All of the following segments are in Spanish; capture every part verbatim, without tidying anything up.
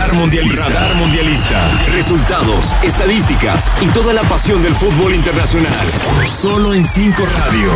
Radar Mundialista. Radar Mundialista. Resultados, estadísticas y toda la pasión del fútbol internacional. Solo en cinco Radio.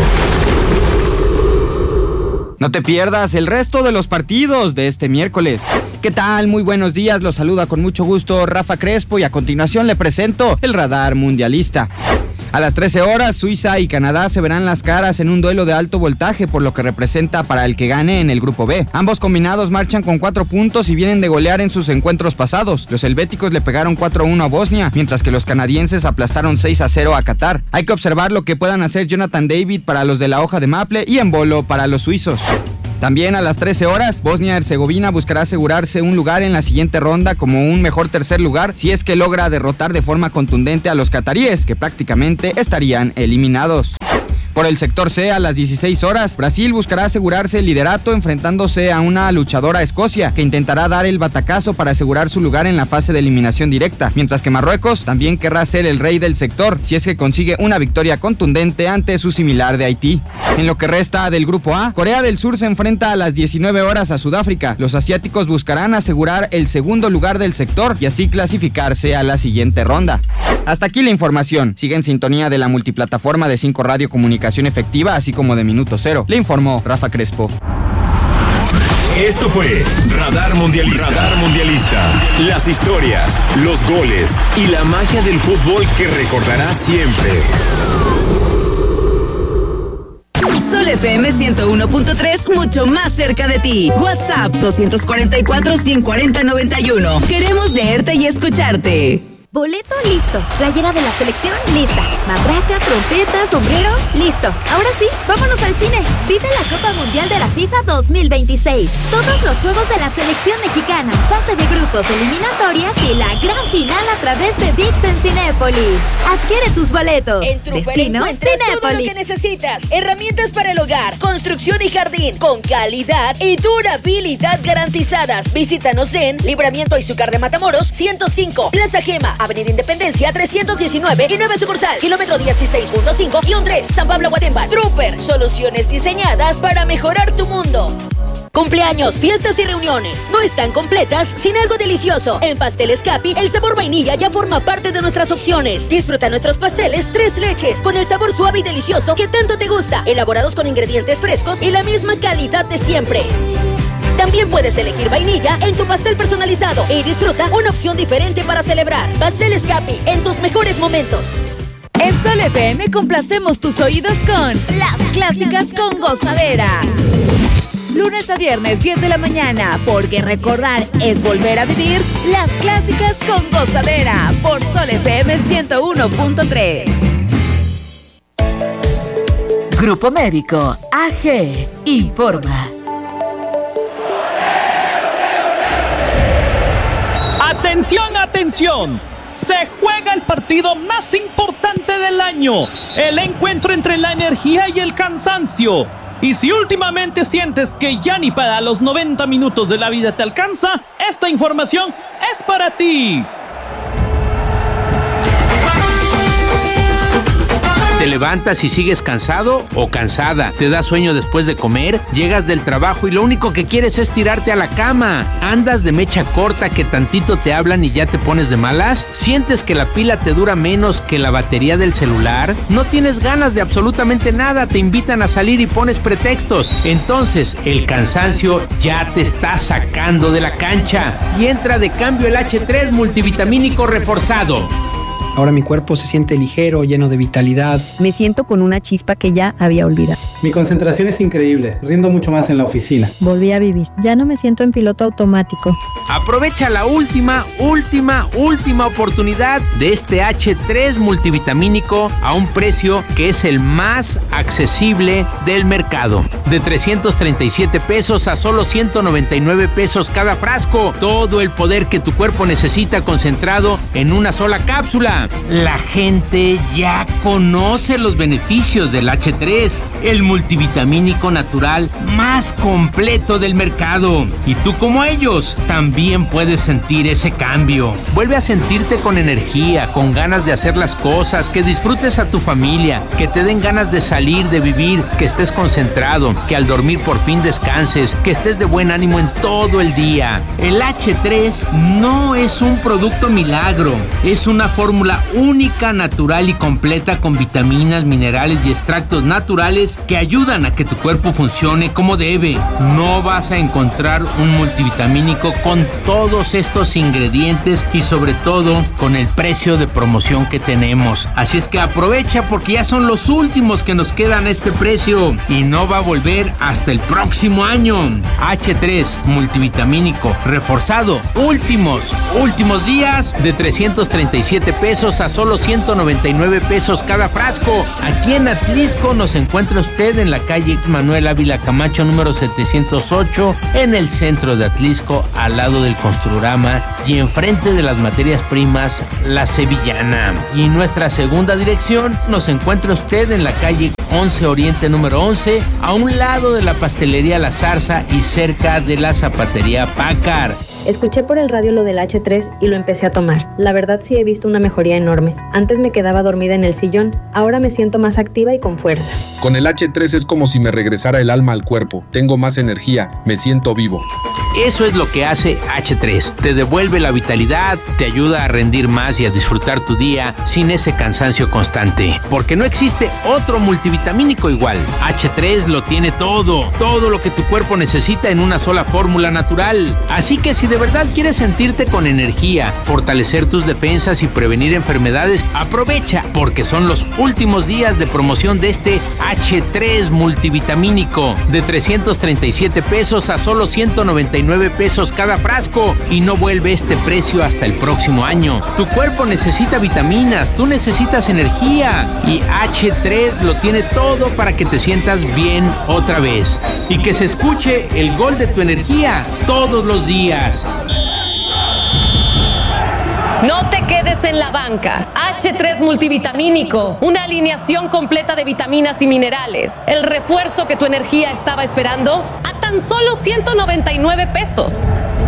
No te pierdas el resto de los partidos de este miércoles. ¿Qué tal? Muy buenos días, los saluda con mucho gusto Rafa Crespo y a continuación le presento el Radar Mundialista. A las trece horas, Suiza y Canadá se verán las caras en un duelo de alto voltaje, por lo que representa para el que gane en el grupo B. Ambos combinados marchan con cuatro puntos y vienen de golear en sus encuentros pasados. Los helvéticos le pegaron cuatro a uno a Bosnia, mientras que los canadienses aplastaron seis a cero a Qatar. Hay que observar lo que puedan hacer Jonathan David para los de la hoja de maple y Embolo para los suizos. También a las trece horas, Bosnia-Herzegovina buscará asegurarse un lugar en la siguiente ronda como un mejor tercer lugar si es que logra derrotar de forma contundente a los cataríes, que prácticamente estarían eliminados. Por el sector C, a las dieciséis horas, Brasil buscará asegurarse el liderato enfrentándose a una luchadora Escocia, que intentará dar el batacazo para asegurar su lugar en la fase de eliminación directa, mientras que Marruecos también querrá ser el rey del sector, si es que consigue una victoria contundente ante su similar de Haití. En lo que resta del grupo A, Corea del Sur se enfrenta a las diecinueve horas a Sudáfrica. Los asiáticos buscarán asegurar el segundo lugar del sector y así clasificarse a la siguiente ronda. Hasta aquí la información. Sigue en sintonía de la multiplataforma de cinco Radio Comunicación Efectiva, así como de Minuto Cero. Le informó Rafa Crespo. Esto fue Radar Mundialista. Radar Mundialista. Las historias, los goles y la magia del fútbol que recordarás siempre. Sol F M ciento uno punto tres, mucho más cerca de ti. WhatsApp dos cuatro cuatro, cinco cero cero, nueve uno. Queremos leerte y escucharte. Boleto listo, playera de la selección lista, matraca, trompeta, sombrero, listo. Ahora sí, vámonos al cine. Vive la Copa Mundial de la FIFA dos mil veintiséis. Todos los juegos de la selección mexicana, fase de grupos, eliminatorias y la gran final a través de ViX en Cinépolis. Adquiere tus boletos. En Trooper Destino encuentras Cinépolis. todo lo que necesitas. Herramientas para el hogar, construcción y jardín, con calidad y durabilidad garantizadas. Visítanos en Libramiento Izúcar de Matamoros ciento cinco, Plaza Gema, Avenida Independencia trescientos diecinueve y nueve sucursal, kilómetro dieciséis punto cinco guión tres, San Pablo Guatemala. Trooper, soluciones diseñadas para mejorar tu mundo. Cumpleaños, fiestas y reuniones no están completas sin algo delicioso. En Pasteles Capi, el sabor vainilla ya forma parte de nuestras opciones. Disfruta nuestros pasteles tres leches con el sabor suave y delicioso que tanto te gusta, elaborados con ingredientes frescos y la misma calidad de siempre. También puedes elegir vainilla en tu pastel personalizado y disfruta una opción diferente para celebrar. Pasteles Capi, en tus mejores momentos. En Sol F M complacemos tus oídos con Las Clásicas con Gozadera. Lunes a viernes, diez de la mañana, porque recordar es volver a vivir. Las Clásicas con Gozadera por Sol F M ciento uno punto tres. Grupo Médico A G informa. Atención, atención. Se juega el partido más importante del año. El encuentro entre la energía y el cansancio. Y si últimamente sientes que ya ni para los noventa minutos de la vida te alcanza, esta información es para ti. Te levantas y sigues cansado o cansada. Te da sueño después de comer. Llegas del trabajo y lo único que quieres es tirarte a la cama. Andas de mecha corta que tantito te hablan y ya te pones de malas. ¿Sientes que la pila te dura menos que la batería del celular? No tienes ganas de absolutamente nada. Te invitan a salir y pones pretextos. Entonces el cansancio ya te está sacando de la cancha. Y entra de cambio el hache tres multivitamínico reforzado. Ahora mi cuerpo se siente ligero, lleno de vitalidad. Me siento con una chispa que ya había olvidado. Mi concentración es increíble. Rindo mucho más en la oficina. Volví a vivir. Ya no me siento en piloto automático. Aprovecha la última, última, última oportunidad de este hache tres multivitamínico a un precio que es el más accesible del mercado. De trescientos treinta y siete pesos a solo ciento noventa y nueve pesos cada frasco. Todo el poder que tu cuerpo necesita concentrado en una sola cápsula. vida. La gente ya conoce los beneficios del hache tres, el multivitamínico natural más completo del mercado. Y tú, como ellos, también puedes sentir ese cambio. Vuelve a sentirte con energía, con ganas de hacer las cosas, que disfrutes a tu familia, que te den ganas de salir, de vivir, que estés concentrado, que al dormir por fin descanses, que estés de buen ánimo en todo el día. El hache tres no es un producto milagro, es una fórmula única, natural y completa con vitaminas, minerales y extractos naturales que ayudan a que tu cuerpo funcione como debe. No vas a encontrar un multivitamínico con todos estos ingredientes y sobre todo con el precio de promoción que tenemos. Así es que aprovecha porque ya son los últimos que nos quedan a este precio y no va a volver hasta el próximo año. hache tres multivitamínico reforzado, últimos, últimos días de trescientos treinta y siete pesos a solo ciento noventa y nueve pesos cada frasco. Aquí en Atlisco nos encuentra usted en la calle Manuel Ávila Camacho número setecientos ocho, en el centro de Atlisco, al lado del Construrama y enfrente de las materias primas La Sevillana. Y nuestra segunda dirección nos encuentra usted en la calle once Oriente número once, a un lado de la pastelería La Zarza y cerca de la zapatería Pácar. Escuché por el radio lo del hache tres y lo empecé a tomar. La verdad sí he visto una mejoría enorme. Antes me quedaba dormida en el sillón, ahora me siento más activa y con fuerza. Con el hache tres es como si me regresara el alma al cuerpo. Tengo más energía, me siento vivo. Eso es lo que hace hache tres. Te devuelve la vitalidad, te ayuda a rendir más y a disfrutar tu día sin ese cansancio constante. Porque no existe otro multivitamínico igual. hache tres lo tiene todo, todo lo que tu cuerpo necesita en una sola fórmula natural. Así que si de verdad quieres sentirte con energía, fortalecer tus defensas y prevenir enfermedades, aprovecha porque son los últimos días de promoción de este hache tres multivitamínico de trescientos treinta y siete pesos a solo ciento noventa y nueve pesos cada frasco y no vuelve este precio hasta el próximo año. Tu cuerpo necesita vitaminas, tú necesitas energía y hache tres lo tiene todo para que te sientas bien otra vez y que se escuche el gol de tu energía todos los días. No te quedes en la banca. hache tres multivitamínico, una alineación completa de vitaminas y minerales. El refuerzo que tu energía estaba esperando a tan solo ciento noventa y nueve pesos.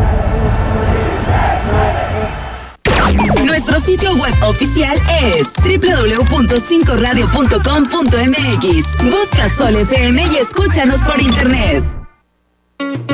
Nuestro sitio web oficial es doble u doble u doble u punto cinco radio punto com punto m x. Busca Sol F M y escúchanos por internet.